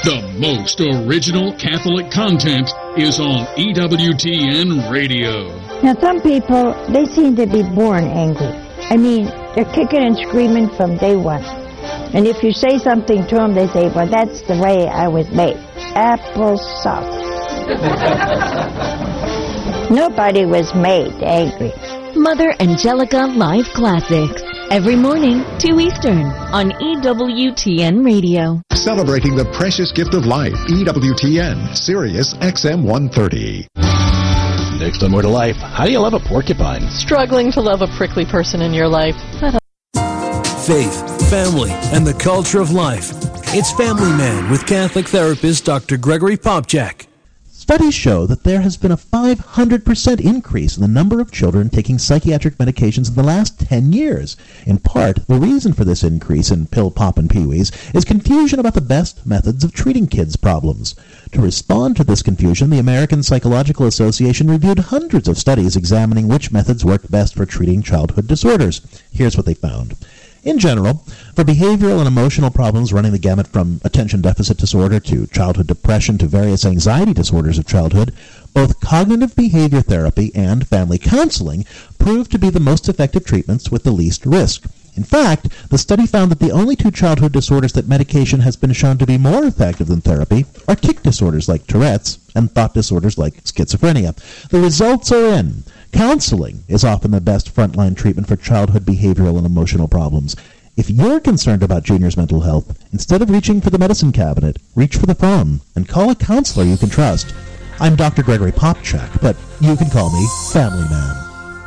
The most original Catholic content is on EWTN Radio. Now, some people, they seem to be born angry. I mean, they're kicking and screaming from day one. And if you say something to them, they say, well, that's the way I was made. Applesauce. Nobody was made angry. Mother Angelica Live Classics. Every morning, 2 Eastern, on EWTN Radio. Celebrating the precious gift of life. EWTN, Sirius XM 130. Next on More to Life, how do you love a porcupine? Struggling to love a prickly person in your life. Faith, family, and the culture of life. It's Family Man with Catholic therapist Dr. Gregory Popcak. Studies show that there has been a 500% increase in the number of children taking psychiatric medications in the last 10 years. In part, the reason for this increase in pill, pop, and peewees is confusion about the best methods of treating kids' problems. To respond to this confusion, the American Psychological Association reviewed hundreds of studies examining which methods work best for treating childhood disorders. Here's what they found. In general, for behavioral and emotional problems running the gamut from attention deficit disorder to childhood depression to various anxiety disorders of childhood, both cognitive behavior therapy and family counseling proved to be the most effective treatments with the least risk. In fact, the study found that the only two childhood disorders that medication has been shown to be more effective than therapy are tic disorders like Tourette's and thought disorders like schizophrenia. The results are in. Counseling is often the best frontline treatment for childhood behavioral and emotional problems. If you're concerned about Junior's mental health, instead of reaching for the medicine cabinet, reach for the phone and call a counselor you can trust. I'm Dr. Gregory Popcak, but you can call me Family Man.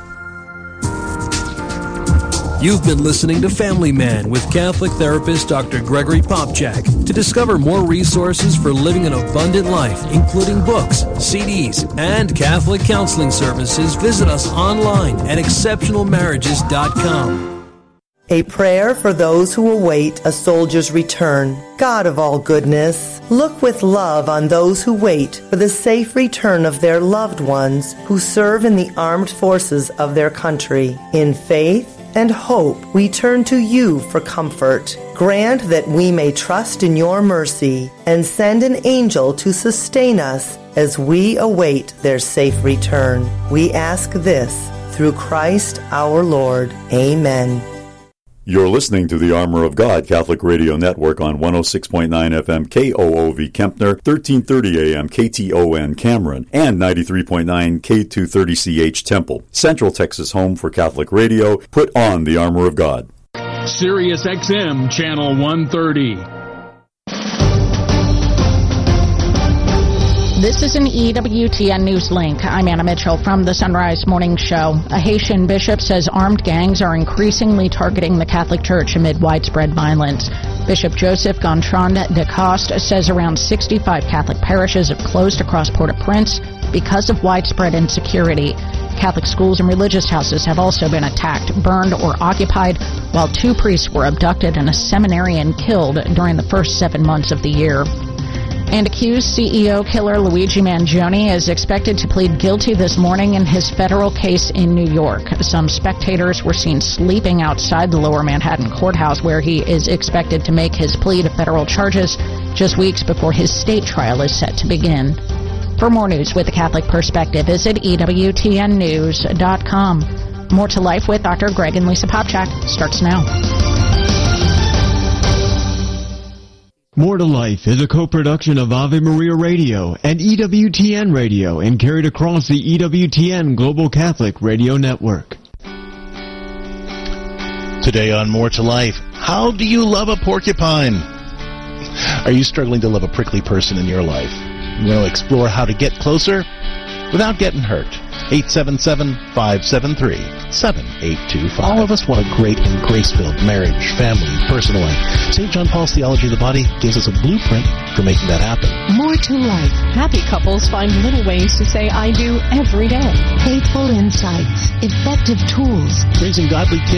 You've been listening to Family Man with Catholic therapist Dr. Gregory Popcak. To discover more resources for living an abundant life, including books, CDs, and Catholic counseling services, visit us online at exceptionalmarriages.com. A prayer for those who await a soldier's return. God of all goodness, look with love on those who wait for the safe return of their loved ones who serve in the armed forces of their country. In faith and hope, we turn to you for comfort. Grant that we may trust in your mercy and send an angel to sustain us as we await their safe return. We ask this through Christ our Lord. Amen. You're listening to the Armor of God Catholic Radio Network on 106.9 FM KOOV Kempner, 1330 AM KTON Cameron, and 93.9 K230CH Temple. Central Texas home for Catholic radio. Put on the Armor of God. Sirius XM Channel 130. This is an EWTN News Link. I'm Anna Mitchell from the Sunrise Morning Show. A Haitian bishop says armed gangs are increasingly targeting the Catholic Church amid widespread violence. Bishop Joseph Gontran de Coste says around 65 Catholic parishes have closed across Port-au-Prince because of widespread insecurity. Catholic schools and religious houses have also been attacked, burned, or occupied, while 2 priests were abducted and a seminarian killed during the first 7 months of the year. And accused CEO killer Luigi Mangione is expected to plead guilty this morning in his federal case in New York. Some spectators were seen sleeping outside the Lower Manhattan courthouse where he is expected to make his plea to federal charges just weeks before his state trial is set to begin. For more news with the Catholic perspective, visit EWTNnews.com. More to Life with Dr. Greg and Lisa Popcak starts now. More to Life is a co-production of Ave Maria Radio and EWTN Radio and carried across the EWTN Global Catholic Radio Network. Today on More to Life, how do you love a porcupine? Are you struggling to love a prickly person in your life? You want to explore how to get closer without getting hurt? 877-573-7825. All of us want a great and grace-filled marriage, family, personal life. St. John Paul's Theology of the Body gives us a blueprint for making that happen. More to Life. Happy couples find little ways to say I do every day. Faithful insights, effective tools. Raising godly kids